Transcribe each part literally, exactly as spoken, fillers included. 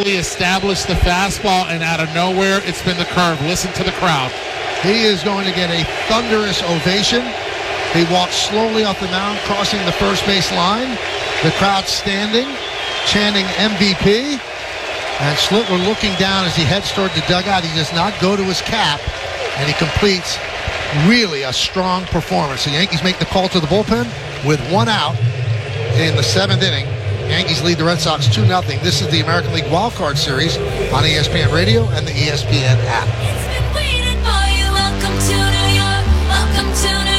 firmly established the fastball, and out of nowhere, it's been the curve. Listen to the crowd. He is going to get a thunderous ovation. He walks slowly off the mound, crossing the first base line. The crowd standing, chanting M V P. And Slittler looking down as he heads toward the dugout. He does not go to his cap, and he completes really a strong performance. The Yankees make the call to the bullpen with one out in the seventh inning. Yankees lead the Red Sox two nothing. This is the American League Wild Card Series on E S P N Radio and the E S P N app. It's been waiting for you. Welcome to New York. Welcome to New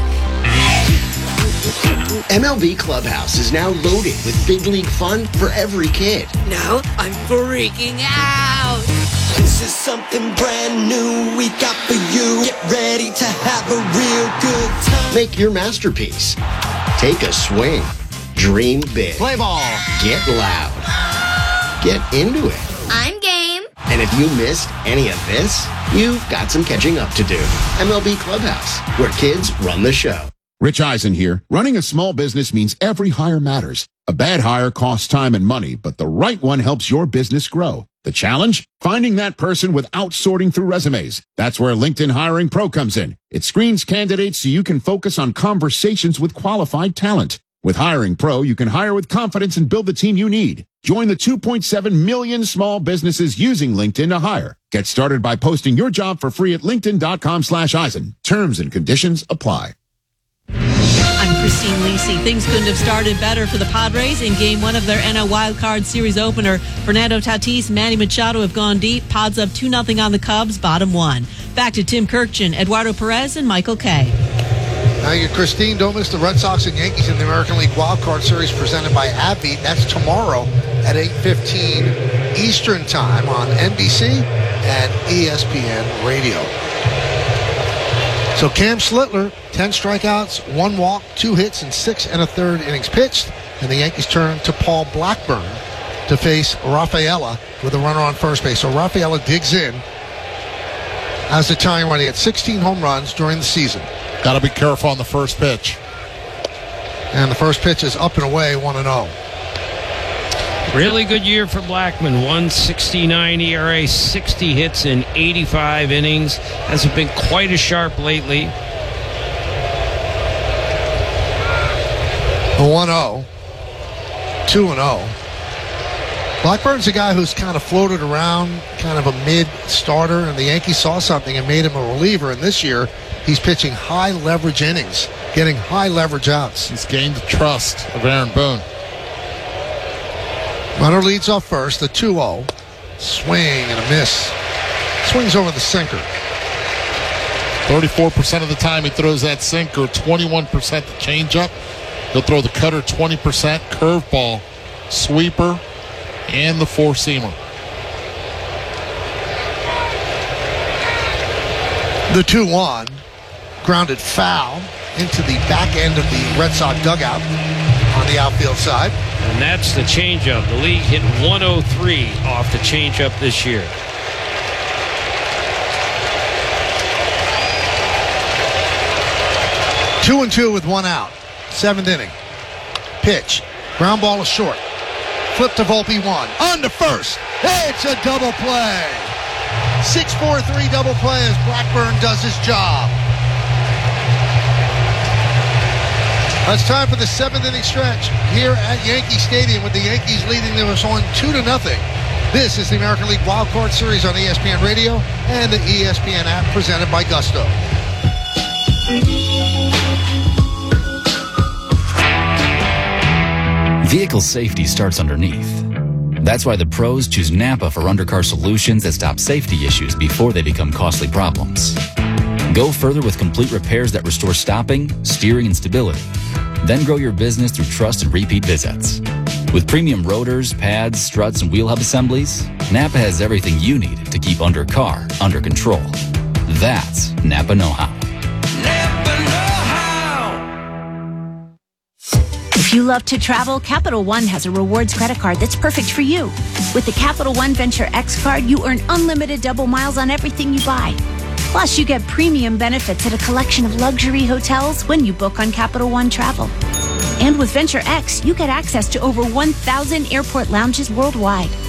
York. M L B Clubhouse is now loaded with big league fun for every kid. Now I'm freaking out. This is something brand new we got for you. Get ready to have a real good time. Make your masterpiece. Take a swing. Dream big. Play ball. Get loud. Get into it. I'm game. And if you missed any of this, you've got some catching up to do. M L B Clubhouse, where kids run the show. Rich Eisen here. Running a small business means every hire matters. A bad hire costs time and money, but the right one helps your business grow. The challenge? Finding that person without sorting through resumes. That's where LinkedIn Hiring Pro comes in. It screens candidates so you can focus on conversations with qualified talent. With Hiring Pro, you can hire with confidence and build the team you need. Join the two point seven million small businesses using LinkedIn to hire. Get started by posting your job for free at linkedin.com slash Eisen. Terms and conditions apply. I'm Christine Lisi. Things couldn't have started better for the Padres in Game one of their N L Wild Card Series opener. Fernando Tatis, Manny Machado have gone deep. Pods up two nothing on the Cubs, bottom one. Back to Tim Kirkjian, Eduardo Perez, and Michael Kay. Thank you, Christine. Don't miss the Red Sox and Yankees in the American League Wild Card Series presented by AbbVie. That's tomorrow at eight fifteen Eastern Time on N B C and E S P N Radio. So Cam Slittler, ten strikeouts, one walk, two hits, and six and a third innings pitched. And the Yankees turn to Paul Blackburn to face Rafaela with a runner on first base. So Rafaela digs in as the Italian run. He had sixteen home runs during the season. Got to be careful on the first pitch. And the first pitch is up and away, one and oh. Really good year for Blackman. one sixty-nine E R A, sixty hits in eighty-five innings. Hasn't been quite as sharp lately. one oh. two and oh. Blackburn's a guy who's kind of floated around, kind of a mid-starter, and the Yankees saw something and made him a reliever. And this year, he's pitching high-leverage innings, getting high-leverage outs. He's gained the trust of Aaron Boone. Runner leads off first, the two oh. Swing and a miss. Swings over the sinker. thirty-four percent of the time he throws that sinker, twenty-one percent the changeup. He'll throw the cutter twenty percent, curveball, sweeper, and the four-seamer. The two one, grounded foul into the back end of the Red Sox dugout on the outfield side. And that's the changeup. The league hit one oh three off the changeup this year. Two and two with one out. Seventh inning. Pitch. Ground ball is short. Flip to Volpe one. On to first. It's a double play. six four three double play as Blackburn does his job. It's time for the seventh inning stretch here at Yankee Stadium with the Yankees leading them on two to nothing. This is the American League Wild Card Series on E S P N Radio and the E S P N app presented by Gusto. Vehicle safety starts underneath. That's why the pros choose Napa for undercar solutions that stop safety issues before they become costly problems. Go further with complete repairs that restore stopping, steering, and stability. Then grow your business through trust and repeat visits. With premium rotors, pads, struts, and wheel hub assemblies, Napa has everything you need to keep undercar under control. That's Napa know-how. If you love to travel, Capital One has a rewards credit card that's perfect for you. With the Capital One Venture X card, you earn unlimited double miles on everything you buy. Plus, you get premium benefits at a collection of luxury hotels when you book on Capital One Travel. And with Venture X, you get access to over one thousand airport lounges worldwide.